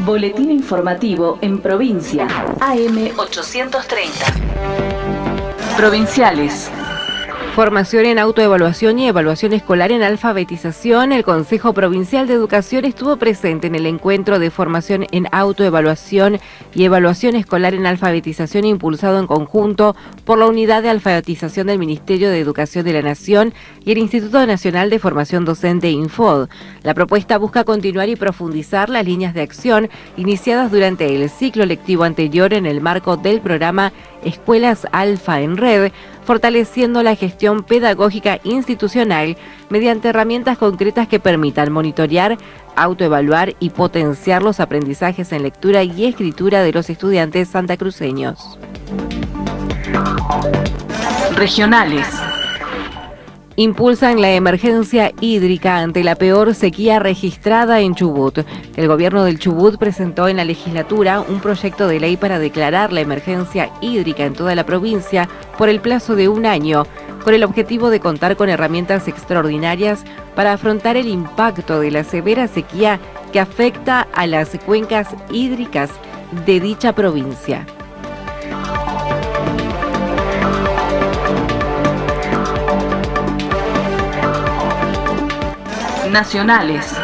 Boletín informativo en provincia. AM 830. Provinciales. Formación en autoevaluación y evaluación escolar en alfabetización. El Consejo Provincial de Educación estuvo presente en el encuentro de formación en autoevaluación y evaluación escolar en alfabetización impulsado en conjunto por la Unidad de Alfabetización del Ministerio de Educación de la Nación y el Instituto Nacional de Formación Docente INFOD. La propuesta busca continuar y profundizar las líneas de acción iniciadas durante el ciclo lectivo anterior en el marco del programa Escuelas Alfa en Red, fortaleciendo la gestión pedagógica institucional mediante herramientas concretas que permitan monitorear, autoevaluar y potenciar los aprendizajes en lectura y escritura de los estudiantes santacruceños. Regionales. Impulsan la emergencia hídrica ante la peor sequía registrada en Chubut. El gobierno del Chubut presentó en la legislatura un proyecto de ley para declarar la emergencia hídrica en toda la provincia por el plazo de 1 año, con el objetivo de contar con herramientas extraordinarias para afrontar el impacto de la severa sequía que afecta a las cuencas hídricas de dicha provincia. Nacionales.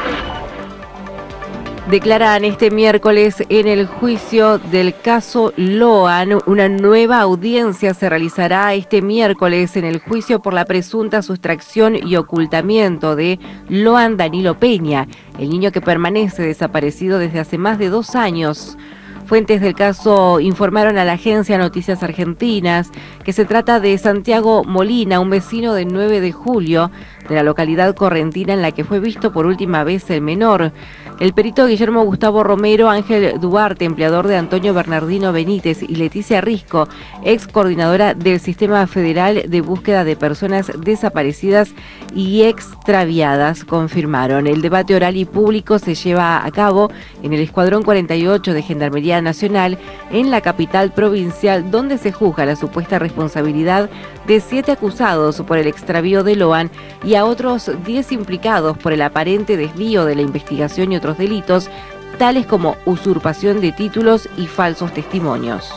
Declaran este miércoles en el juicio del caso Loan. Una nueva audiencia se realizará este miércoles en el juicio por la presunta sustracción y ocultamiento de Loan Danilo Peña, el niño que permanece desaparecido desde hace más de 2 años. Fuentes del caso informaron a la agencia Noticias Argentinas que se trata de Santiago Molina, un vecino del 9 de julio de la localidad correntina en la que fue visto por última vez el menor. El perito Guillermo Gustavo Romero, Ángel Duarte, empleador de Antonio Bernardino Benítez, y Leticia Risco, ex coordinadora del Sistema Federal de Búsqueda de Personas Desaparecidas y Extraviadas, confirmaron. El debate oral y público se lleva a cabo en el Escuadrón 48 de Gendarmería Nacional en la capital provincial, donde se juzga la supuesta responsabilidad de 7 acusados por el extravío de Loan y a otros 10 implicados por el aparente desvío de la investigación y otros delitos, tales como usurpación de títulos y falsos testimonios.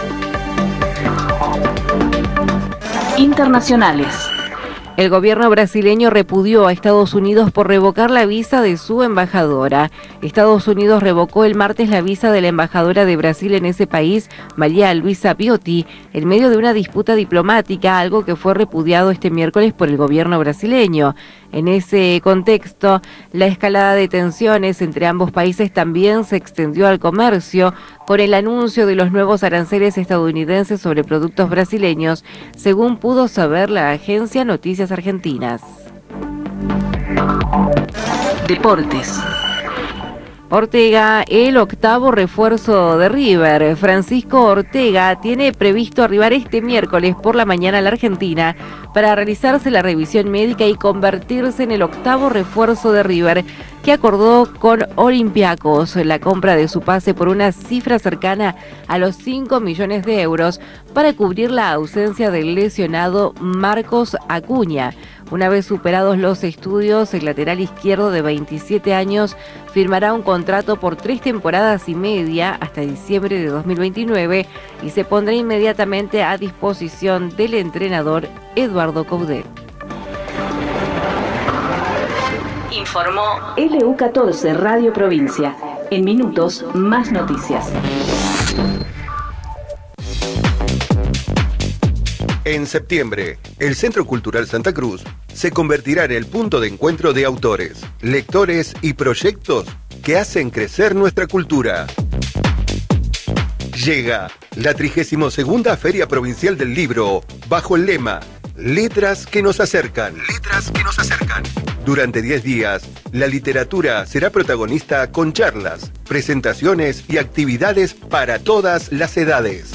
Internacionales. El gobierno brasileño repudió a Estados Unidos por revocar la visa de su embajadora. Estados Unidos revocó el martes la visa de la embajadora de Brasil en ese país, María Luisa Piotti, en medio de una disputa diplomática, algo que fue repudiado este miércoles por el gobierno brasileño. En ese contexto, la escalada de tensiones entre ambos países también se extendió al comercio, con el anuncio de los nuevos aranceles estadounidenses sobre productos brasileños, según pudo saber la agencia Noticias Argentinas. Deportes. Ortega, el octavo refuerzo de River. Francisco Ortega tiene previsto arribar este miércoles por la mañana a la Argentina para realizarse la revisión médica y convertirse en el octavo refuerzo de River, que acordó con Olympiacos la compra de su pase por una cifra cercana a los 5 millones de euros para cubrir la ausencia del lesionado Marcos Acuña. Una vez superados los estudios, el lateral izquierdo de 27 años firmará un contrato por 3 temporadas y media hasta diciembre de 2029 y se pondrá inmediatamente a disposición del entrenador Eduardo Coudet. Informó LU14 Radio Provincia. En minutos, más noticias. En septiembre, el Centro Cultural Santa Cruz se convertirá en el punto de encuentro de autores, lectores y proyectos que hacen crecer nuestra cultura. Llega la 32ª Feria Provincial del Libro bajo el lema Letras que nos acercan. Letras que nos acercan. Durante 10 días, la literatura será protagonista con charlas, presentaciones y actividades para todas las edades.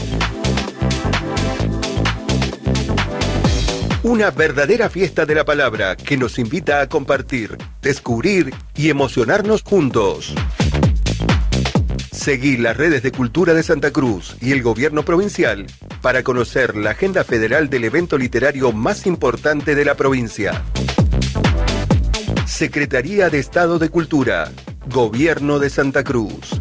Una verdadera fiesta de la palabra que nos invita a compartir, descubrir y emocionarnos juntos. Seguí las redes de Cultura de Santa Cruz y el Gobierno Provincial para conocer la agenda federal del evento literario más importante de la provincia. Secretaría de Estado de Cultura, Gobierno de Santa Cruz.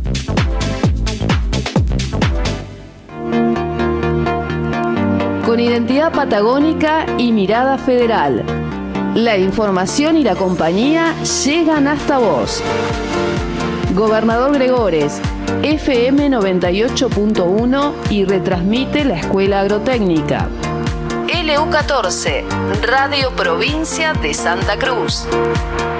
Con identidad patagónica y mirada federal. La información y la compañía llegan hasta vos. Gobernador Gregores, FM 98.1 y retransmite la Escuela Agrotécnica. LU14, Radio Provincia de Santa Cruz.